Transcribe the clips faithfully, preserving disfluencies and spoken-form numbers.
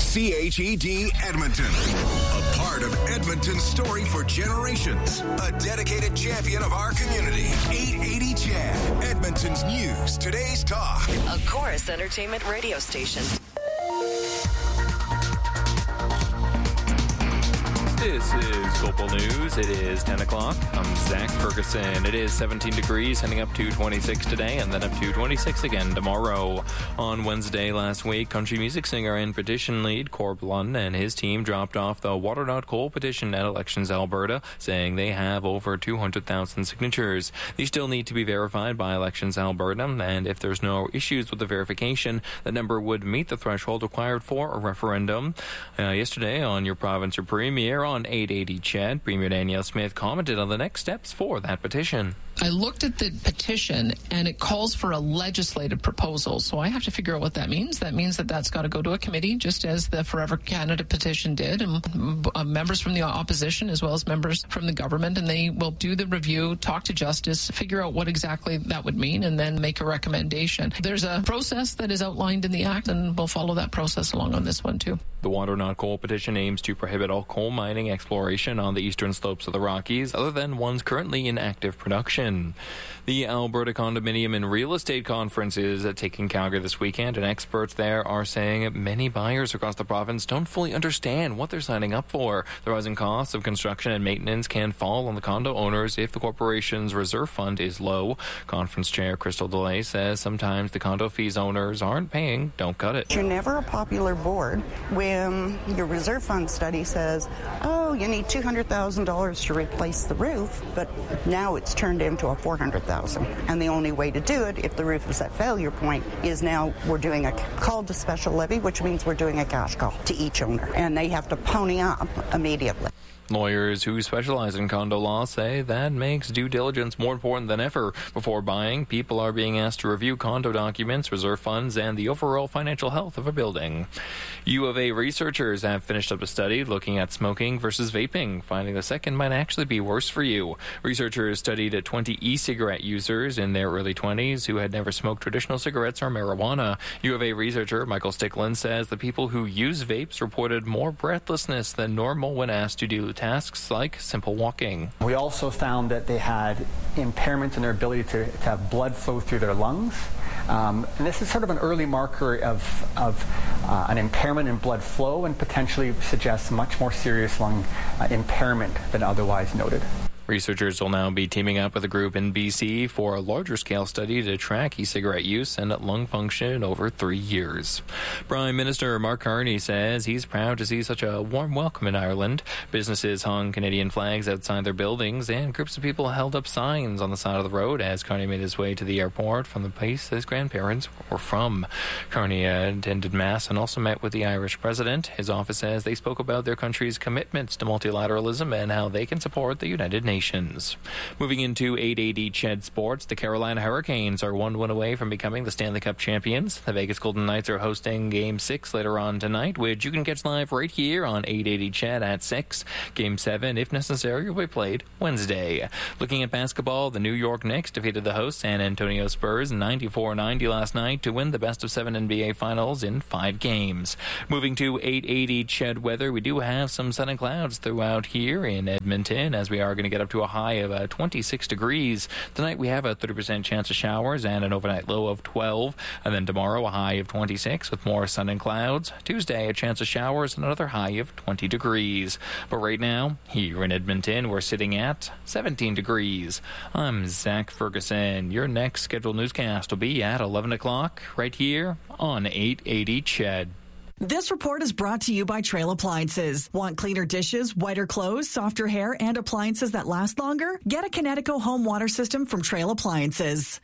C H E D Edmonton. A part of Edmonton's story for generations. A dedicated champion of our community. eight eighty C H E D, Edmonton's news, today's talk. A Chorus Entertainment radio station. This is Global News. It is ten o'clock. I'm Zach Ferguson. It is seventeen degrees, heading up to twenty-six today, and then up to twenty-six again tomorrow. On Wednesday last week, country music singer and petition lead Corb Lund and his team dropped off the Water Not Coal petition at Elections Alberta, saying they have over two hundred thousand signatures. These still need to be verified by Elections Alberta, and if there's no issues with the verification, the number would meet the threshold required for a referendum. Uh, yesterday on Your Province, Your Premier, on eight eighty C H E D, Premier Danielle Smith commented on the next steps for that petition. I looked at the petition, and it calls for a legislative proposal, so I have to figure out what that means. That means that that's got to go to a committee, just as the Forever Canada petition did, and uh, members from the opposition as well as members from the government, and they will do the review, talk to Justice, figure out what exactly that would mean, and then make a recommendation. There's a process that is outlined in the Act, and we'll follow that process along on this one, too. The Water Not Coal petition aims to prohibit all coal mining exploration on the eastern slopes of the Rockies, other than ones currently in active production. The Alberta Condominium and Real Estate Conference is taking Calgary this weekend, and experts there are saying many buyers across the province don't fully understand what they're signing up for. The rising costs of construction and maintenance can fall on the condo owners if the corporation's reserve fund is low. Conference Chair Crystal DeLay says sometimes the condo fees owners aren't paying don't cut it. You're never a popular board when your reserve fund study says, oh, you need two hundred thousand dollars to replace the roof, but now it's turned into a four hundred thousand dollars. And the only way to do it, if the roof is at failure point, is now we're doing a call to special levy, which means we're doing a cash call to each owner, and they have to pony up immediately. Lawyers who specialize in condo law say that makes due diligence more important than ever. Before buying, people are being asked to review condo documents, reserve funds, and the overall financial health of a building. U of A researchers have finished up a study looking at smoking versus vaping, finding the second might actually be worse for you. Researchers studied twenty e-cigarette users in their early twenties who had never smoked traditional cigarettes or marijuana. U of A researcher Michael Stickland says the people who use vapes reported more breathlessness than normal when asked to do tasks like simple walking. We also found that they had impairments in their ability to, to have blood flow through their lungs. Um, and this is sort of an early marker of, of uh, an impairment in blood flow and potentially suggests much more serious lung uh, impairment than otherwise noted. Researchers will now be teaming up with a group in B C for a larger-scale study to track e-cigarette use and lung function over three years. Prime Minister Mark Carney says he's proud to see such a warm welcome in Ireland. Businesses hung Canadian flags outside their buildings, and groups of people held up signs on the side of the road as Carney made his way to the airport from the place his grandparents were from. Carney attended Mass and also met with the Irish president. His office says they spoke about their country's commitments to multilateralism and how they can support the United Nations. Moving into eight eighty C H E D sports, the Carolina Hurricanes are one win away from becoming the Stanley Cup champions. The Vegas Golden Knights are hosting Game six later on tonight, which you can catch live right here on eight eighty C H E D at six. Game seven, if necessary, will be played Wednesday. Looking at basketball, the New York Knicks defeated the host San Antonio Spurs ninety-four ninety last night to win the best of seven N B A finals in five games. Moving to eight eighty C H E D weather, we do have some sun and clouds throughout here in Edmonton, as we are going to get up to a high of uh, twenty-six degrees. Tonight we have a thirty percent chance of showers and an overnight low of twelve. And then tomorrow a high of twenty-six with more sun and clouds. Tuesday a chance of showers and another high of twenty degrees. But right now, here in Edmonton, we're sitting at seventeen degrees. I'm Zach Ferguson. Your next scheduled newscast will be at eleven o'clock right here on eight eighty C H E D. This report is brought to you by Trail Appliances. Want cleaner dishes, whiter clothes, softer hair, and appliances that last longer? Get a Kinetico home water system from Trail Appliances.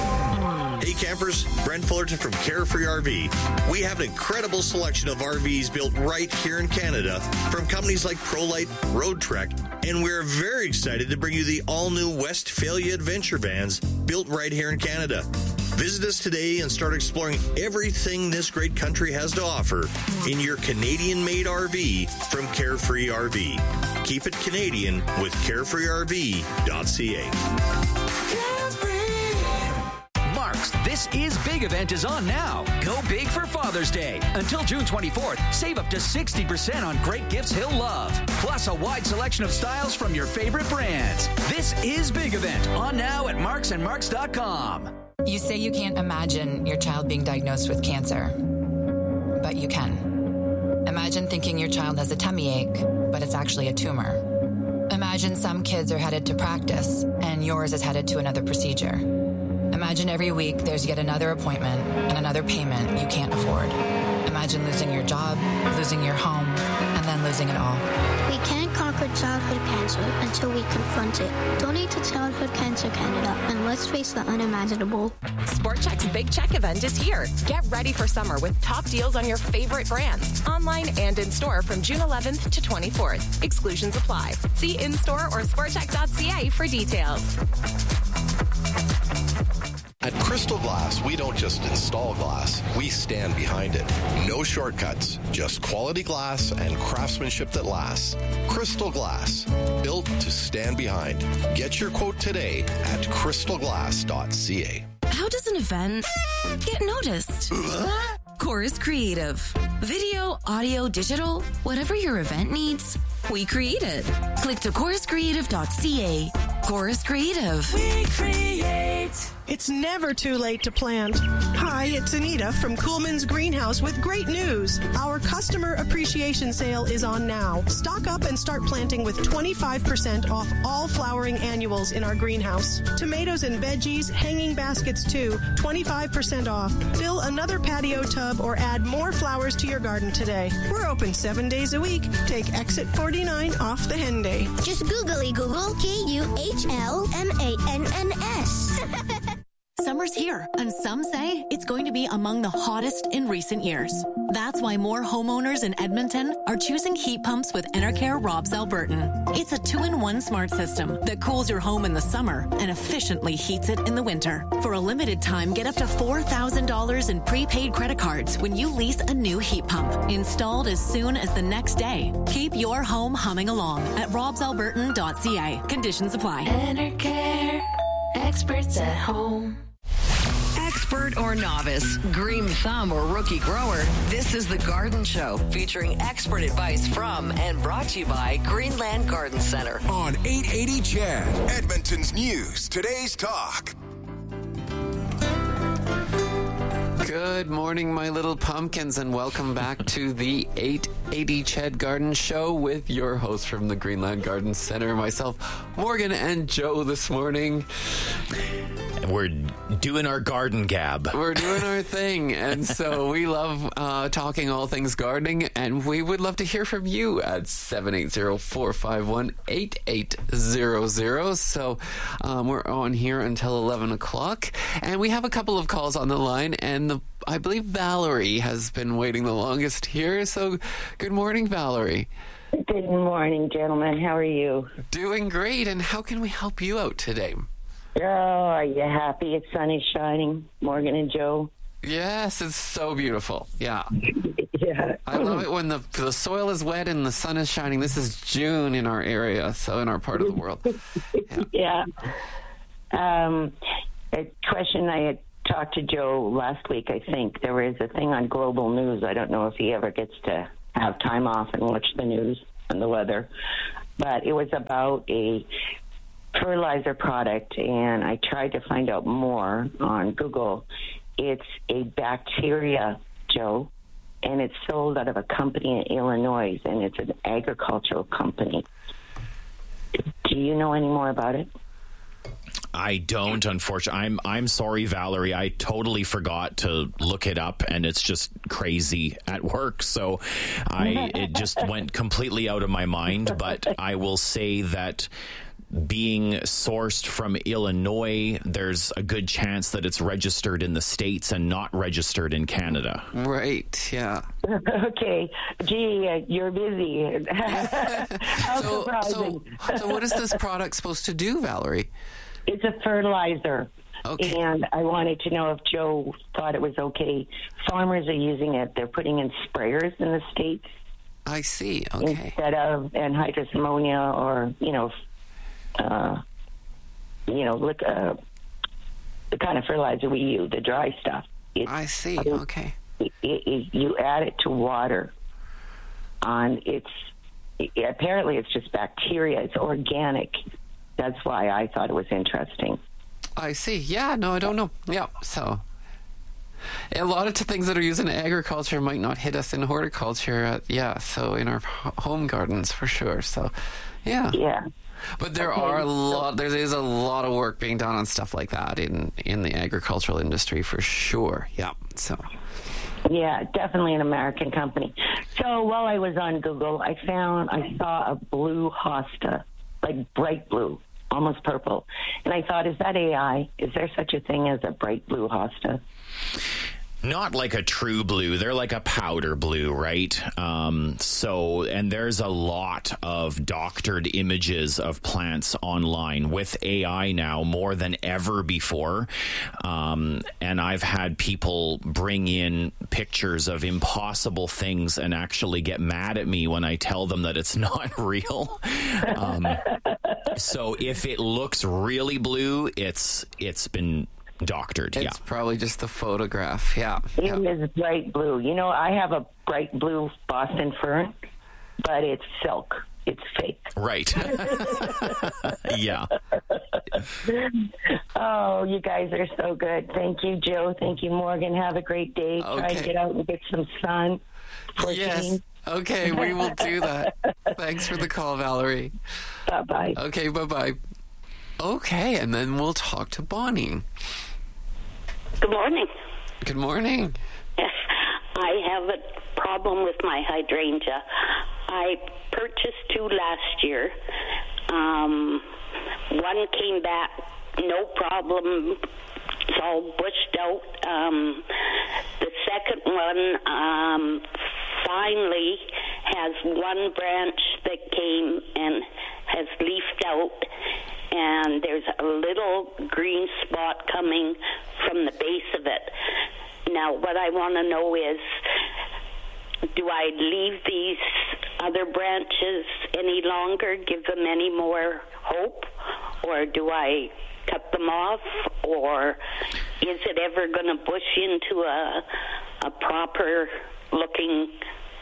Hey campers, Brent Fullerton from Carefree R V. We have an incredible selection of R Vs built right here in Canada from companies like ProLite, Road Trek, and we're very excited to bring you the all-new Westphalia Adventure Vans built right here in Canada. Visit us today and start exploring everything this great country has to offer in your Canadian-made R V from Carefree R V. Keep it Canadian with carefree r v dot c a. Marks this This Is Big event is on now. Go big for Father's Day. Until June twenty-fourth, save up to sixty percent on great gifts he'll love. Plus a wide selection of styles from your favorite brands. This Is Big event on now at marks and marks dot com. You say you can't imagine your child being diagnosed with cancer, but you can. Imagine thinking your child has a tummy ache, but it's actually a tumor. Imagine some kids are headed to practice, and yours is headed to another procedure. Imagine every week there's yet another appointment and another payment you can't afford. Imagine losing your job, losing your home, and then losing it all. We can't conquer childhood cancer until we confront it. Donate to Childhood Cancer Canada, and let's face the unimaginable. Sport Chek's Big Check event is here. Get ready for summer with top deals on your favorite brands, online and in-store from June eleventh to twenty-fourth. Exclusions apply. See in-store or sport chek dot c a for details. At Crystal Glass, we don't just install glass, we stand behind it. No shortcuts, just quality glass and craftsmanship that lasts. Crystal Glass, built to stand behind. Get your quote today at crystal glass dot c a. How does an event get noticed? Chorus Creative. Video, audio, digital, whatever your event needs, we create it. Click to chorus creative dot c a. Chorus Creative. We create. It's never too late to plant. Hi, it's Anita from Coolman's Greenhouse with great news. Our customer appreciation sale is on now. Stock up and start planting with twenty-five percent off all flowering annuals in our greenhouse. Tomatoes and veggies, hanging baskets too, twenty-five percent off. Fill another patio tub or add more flowers to your garden today. We're open seven days a week. Take exit forty-nine off the hen day. Just googly Google K U H L M A N N S. Summer's here, and some say it's going to be among the hottest in recent years. That's why more homeowners in Edmonton are choosing heat pumps with Enercare Robs Albertan. It's a two-in-one smart system that cools your home in the summer and efficiently heats it in the winter. For a limited time, get up to four thousand dollars in prepaid credit cards when you lease a new heat pump, installed as soon as the next day. Keep your home humming along at robs albertan dot c a. Conditions apply. Enercare, experts at home. Expert or novice, green thumb or rookie grower, this is The Garden Show, featuring expert advice from and brought to you by Greenland Garden Center. On eight eighty C H E D, Edmonton's News, Today's Talk. Good morning, my little pumpkins, and welcome back to the eight eighty C H E D Garden Show with your host from the Greenland Garden Center, myself, Morgan, and Joe this morning. We're doing our garden gab. We're doing our thing, and so we love uh, talking all things gardening, and we would love to hear from you at seven eight zero, four five one, eight eight zero zero. So um, we're on here until eleven o'clock, and we have a couple of calls on the line, and the I believe Valerie has been waiting the longest here. So good morning, Valerie. Good morning, gentlemen. How are you? Doing great, and how can we help you out today? Oh, are you happy? It's sun is shining, Morgan and Joe. Yes, it's so beautiful. Yeah. Yeah. I love it when the the soil is wet and the sun is shining. This is June in our area, so in our part of the world. Yeah. yeah. Um, a question I had talked to Joe last week, I think. There was a thing on Global News. I don't know if he ever gets to have time off and watch the news and the weather. But it was about a fertilizer product, and I tried to find out more on Google. It's a bacteria, Joe, and it's sold out of a company in Illinois, and it's an agricultural company. Do you know any more about it? I don't, unfortunately. I'm I'm sorry, Valerie. I totally forgot to look it up, and it's just crazy at work. So I it just went completely out of my mind. But I will say that being sourced from Illinois, there's a good chance that it's registered in the States and not registered in Canada. Right, yeah. Okay. Gee, uh, you're busy. How so, surprising. So, so what is this product supposed to do, Valerie? It's a fertilizer. Okay. And I wanted to know if Joe thought it was okay. Farmers are using it. They're putting in sprayers in the States. I see, okay. Instead of anhydrous ammonia or, you know, Uh, you know, look, uh, the kind of fertilizer we use, the dry stuff. It's, I see. Okay. It, it, it, you add it to water, and it's it, apparently it's just bacteria. It's organic. That's why I thought it was interesting. I see. Yeah. No, I don't know. Yeah. So. A lot of t- things that are used in agriculture might not hit us in horticulture. Uh, yeah, so in our h- home gardens for sure. So, yeah, yeah. But there okay. are a lot. There is a lot of work being done on stuff like that in in the agricultural industry for sure. Yeah. So. Yeah, definitely an American company. So while I was on Google, I found I saw a blue hosta, like bright blue, almost purple, and I thought, is that A I? Is there such a thing as a bright blue hosta? Not like a true blue. They're like a powder blue, right? Um, so, and there's a lot of doctored images of plants online with A I now more than ever before. Um, and I've had people bring in pictures of impossible things and actually get mad at me when I tell them that it's not real. Um, so if it looks really blue, it's it's been doctored. It's yeah. probably just the photograph. Yeah. It yeah. is bright blue. You know, I have a bright blue Boston fern, but it's silk. It's fake. Right. Yeah. Oh, you guys are so good. Thank you, Joe. Thank you, Morgan. Have a great day. Okay. Try and get out and get some sun. Yes. Okay, we will do that. Thanks for the call, Valerie. Bye-bye. Okay, bye-bye. Okay, and then we'll talk to Bonnie. Good morning. Good morning. Yes, I have a problem with my hydrangea. I purchased two last year. Um, one came back, no problem. It's all bushed out. Um, the second one um, finally has one branch that came and has leafed out, and there's a little green spot coming from the base of it. Now, what I want to know is, do I leave these other branches any longer, give them any more hope, or do I cut them off, or is it ever going to bush into a, a proper looking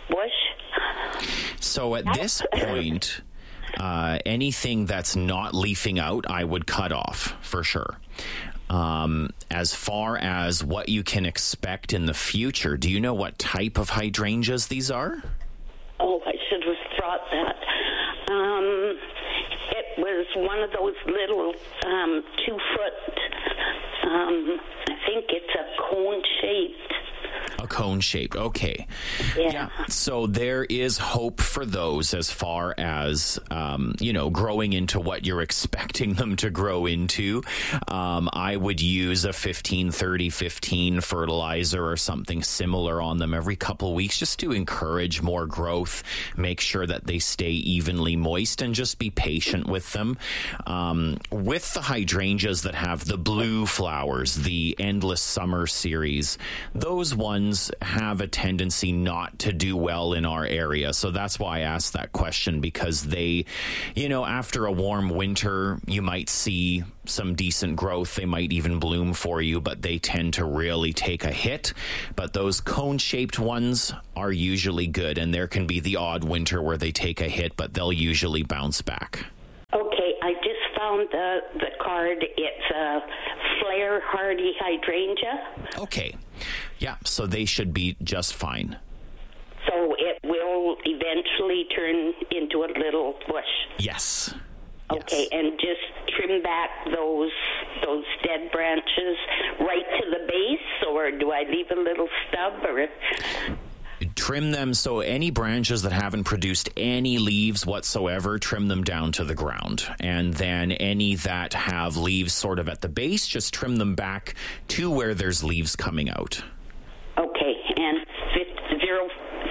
bush? So at this point, uh, anything that's not leafing out, I would cut off for sure. Um, as far as what you can expect in the future, do you know what type of hydrangeas these are? Oh, I should have thought that. Um, it was one of those little um, two-foot, um, I think it's a cone-shaped. A cone shaped. Okay. Yeah. yeah. So there is hope for those as far as, um, you know, growing into what you're expecting them to grow into. Um, I would use a fifteen thirty fifteen fertilizer or something similar on them every couple of weeks just to encourage more growth, make sure that they stay evenly moist, and just be patient with them. Um, with the hydrangeas that have the blue flowers, the Endless Summer series, those ones have a tendency not to do well in our area. So that's why I asked that question, because they, you know, after a warm winter, you might see some decent growth. They might even bloom for you, but they tend to really take a hit. But those cone-shaped ones are usually good, and there can be the odd winter where they take a hit, but they'll usually bounce back. Okay, I just found the, the card. It's a Flare Hardy hydrangea. Okay. Yeah, so they should be just fine. So it will eventually turn into a little bush. Yes. Okay, yes. And just trim back those those dead branches right to the base, or do I leave a little stub? Or trim them, so any branches that haven't produced any leaves whatsoever, trim them down to the ground. And then any that have leaves sort of at the base, just trim them back to where there's leaves coming out. Okay, and fifth, zero...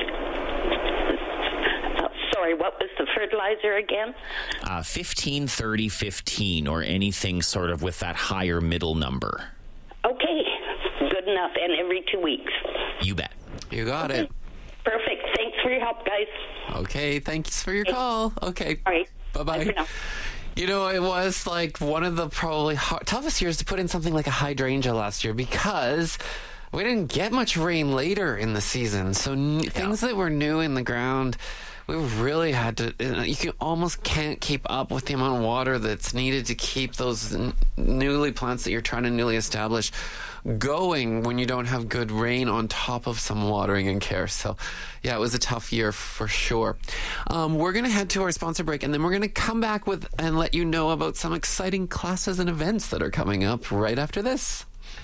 Uh, sorry, what was the fertilizer again? Uh, fifteen thirty fifteen, or anything sort of with that higher middle number. Okay, good enough, and every two weeks. You bet. You got okay. it. Perfect. Thanks for your help, guys. Okay, thanks for your call. Okay. All right. Bye-bye. Bye for now. You know, it was like one of the probably hard, toughest years to put in something like a hydrangea last year because we didn't get much rain later in the season. So n- yeah. things that were new in the ground, we really had to, you can, almost can't keep up with the amount of water that's needed to keep those n- newly plants that you're trying to newly establish going when you don't have good rain on top of some watering and care. So, yeah, it was a tough year for sure. Um, we're going to head to our sponsor break, and then we're going to come back with and let you know about some exciting classes and events that are coming up right after this.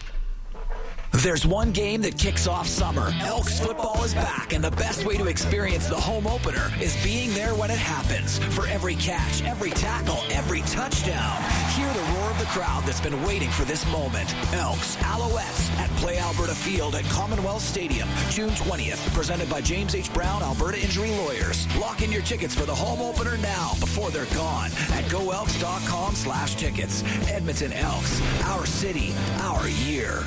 There's one game that kicks off summer. Elks football is back, and the best way to experience the home opener is being there when it happens. For every catch, every tackle, every touchdown, hear the roar of the crowd that's been waiting for this moment. Elks, Alouettes at Play Alberta Field at Commonwealth Stadium, June twentieth. Presented by James H. Brown, Alberta Injury Lawyers. Lock in your tickets for the home opener now before they're gone at goelks.com slash tickets. Edmonton Elks, our city, our year.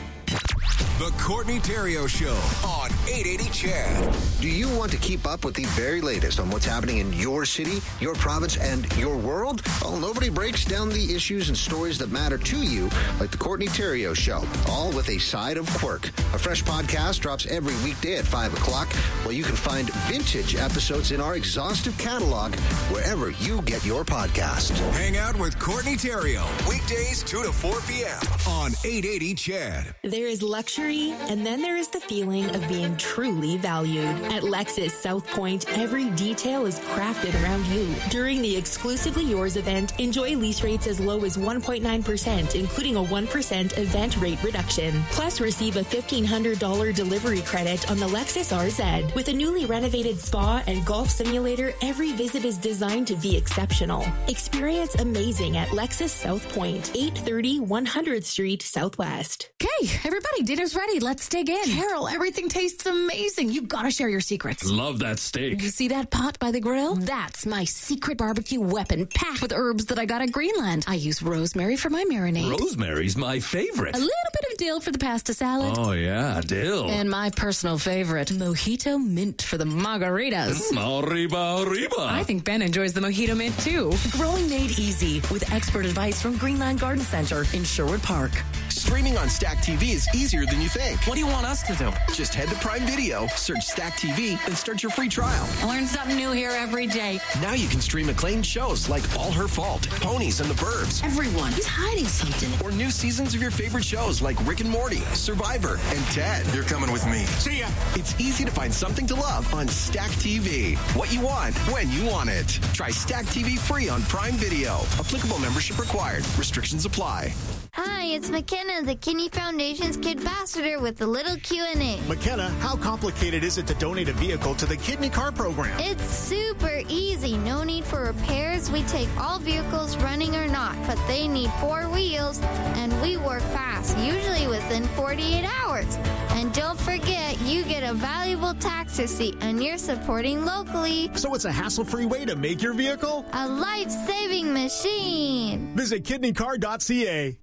The Courtney Theriault Show on eight eighty C H A D. Do you want to keep up with the very latest on what's happening in your city, your province, and your world? Well, nobody breaks down the issues and stories that matter to you like The Courtney Theriault Show, all with a side of quirk. A fresh podcast drops every weekday at five o'clock, while you can find vintage episodes in our exhaustive catalog wherever you get your podcast. Hang out with Courtney Theriault, weekdays two to four p.m. on eight eighty C H A D. There is luxury, and then there is the feeling of being truly valued. At Lexus South Point, every detail is crafted around you. During the Exclusively Yours event, enjoy lease rates as low as one point nine percent, including a one percent event rate reduction. Plus, receive a fifteen hundred dollars delivery credit on the Lexus R Z. With a newly renovated spa and golf simulator, every visit is designed to be exceptional. Experience amazing at Lexus South Point, eight thirty one hundredth Street Southwest. Okay, everybody, dinner's ready. Let's dig in. Carol, everything tastes amazing. You've got to share your secrets. Love that steak. You see that pot by the grill? That's my secret barbecue weapon, packed with herbs that I got at Greenland. I use rosemary for my marinade. Rosemary's my favorite. A little bit of dill for the pasta salad. Oh, yeah, dill. And my personal favorite, mojito mint for the margaritas. Mm, arriba, arriba. I think Ben enjoys the mojito mint, too. Growing made easy with expert advice from Greenland Garden Center in Sherwood Park. Streaming on Stack T V is easier than you think. What do you want us to do? Just head to Prime Video, search Stack T V, and start your free trial. I learn something new here every day. Now you can stream acclaimed shows like All Her Fault, Ponies and the Burbs. Everyone is hiding something. Or new seasons of your favorite shows like Rick and Morty, Survivor, and Ted. You're coming with me. See ya. It's easy to find something to love on Stack T V. What you want, when you want it. Try Stack T V free on Prime Video. Applicable membership required. Restrictions apply. Hi, it's McKenna, the Kidney Foundation's Kid Ambassador with a little Q and A. McKenna, how complicated is it to donate a vehicle to the Kidney Car Program? It's super easy. No need for repairs. We take all vehicles, running or not, but they need four wheels, and we work fast, usually within forty-eight hours. And don't forget, you get a valuable tax receipt, and you're supporting locally. So it's a hassle-free way to make your vehicle a life-saving machine. Visit kidney car dot c a.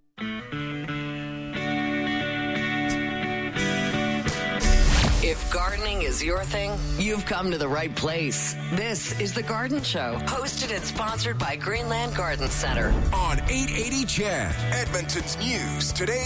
If gardening is your thing, you've come to the right place. This is The Garden Show, hosted and sponsored by Greenland Garden Center. On eight eighty C H A D, Edmonton's News Today.